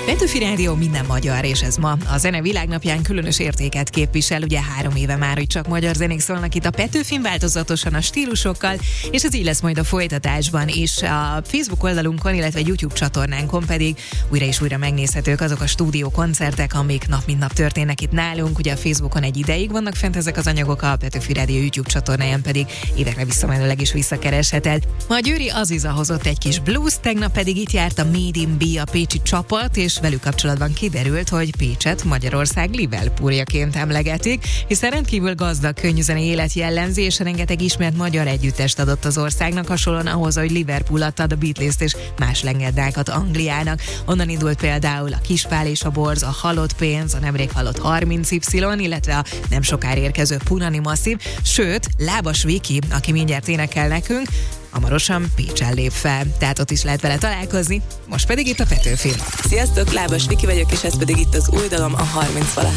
Petőfi Rádió minden magyar, és ez ma a Zene Világnapján különös értéket képvisel. Ugye 3 éve már, hogy csak magyar zenék szólnak itt a Petőfin, változatosan a stílusokkal, és ez így lesz majd a folytatásban is. A Facebook oldalunkon, illetve YouTube csatornánkon pedig újra és újra megnézhetők azok a stúdió koncertek, amik nap mint nap történnek itt nálunk. Ugye a Facebookon egy ideig vannak fent ezek az anyagok, a Petőfi Rádió YouTube csatornáján pedig évekre visszamenőleg is visszakeresheted. Ma a Győri Aziza hozott egy kis blues, tegnap pedig itt járt a Made in B, a pécsi csapat, és velük kapcsolatban kiderült, hogy Pécset Magyarország Liverpooljaként emlegetik, hiszen rendkívül gazdag könnyűzenei élet jellemzi, és rengeteg ismert magyar együttest adott az országnak, hasonlóan ahhoz, hogy Liverpool adta a Beatles-t és más legendákat Angliának. Onnan indult például a Kispál és a Borz, a Halott pénz, a nemrég halott 30Y, illetve a nem sokára érkező Punani Masszív, sőt, Lábas Viki, aki mindjárt énekel nekünk, hamarosan Pécsen lép fel, tehát ott is lehet vele találkozni, most pedig itt a Petőfin. Sziasztok, Lábas Viki vagyok, és ez pedig itt az új dalom, a 30-valahány.